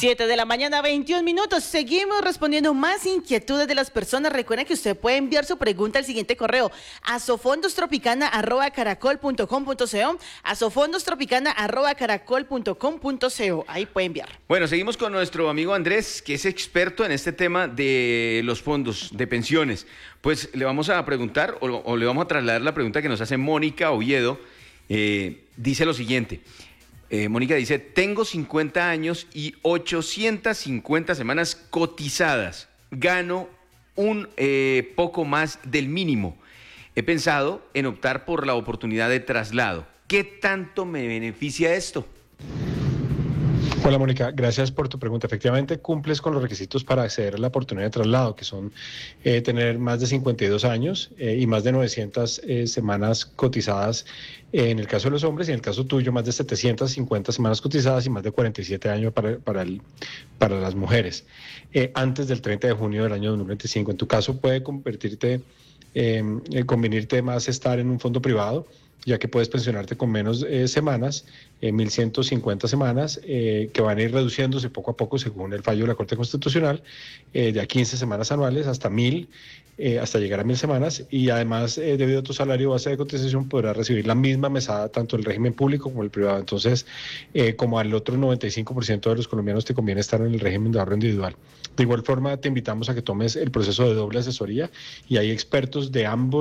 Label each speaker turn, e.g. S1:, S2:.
S1: 7 de la mañana, 21 minutos. Seguimos respondiendo más inquietudes de las personas. Recuerden que usted puede enviar su pregunta al siguiente correo: asofondostropicana@caracol.com.co, asofondostropicana@caracol.com.co. Ahí puede enviar.
S2: Bueno, seguimos con nuestro amigo Andrés, que es experto en este tema de los fondos de pensiones. Pues le vamos a preguntar, o le vamos a trasladar la pregunta que nos hace Mónica Oviedo. Dice lo siguiente. Mónica dice: tengo 50 años y 850 semanas cotizadas. Gano un poco más del mínimo. He pensado en optar por la oportunidad de traslado. ¿Qué tanto me beneficia esto?
S3: Hola Mónica, gracias por tu pregunta. Efectivamente cumples con los requisitos para acceder a la oportunidad de traslado, que son tener más de 52 años y más de 900 semanas cotizadas en el caso de los hombres, y en el caso tuyo más de 750 semanas cotizadas y más de 47 años para las mujeres, antes del 30 de junio del año 2025. En tu caso puede convenirte más estar en un fondo privado, ya que puedes pensionarte con menos semanas, 1.150 semanas, que van a ir reduciéndose poco a poco según el fallo de la Corte Constitucional, de a 15 semanas anuales hasta 1.000, hasta llegar a 1.000 semanas, y además, debido a tu salario base de cotización, podrás recibir la misma mesada tanto el régimen público como el privado. Entonces, como al otro 95% de los colombianos, te conviene estar en el régimen de ahorro individual. De igual forma, te invitamos a que tomes el proceso de doble asesoría, y hay expertos de ambos